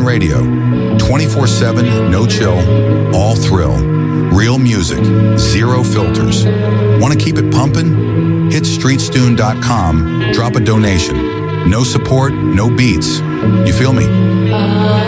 Radio. 24/7, no chill, all thrill. Real music, zero filters. Want to keep it pumping? Hit StreetStune.com, drop a donation. No support, no beats. You feel me?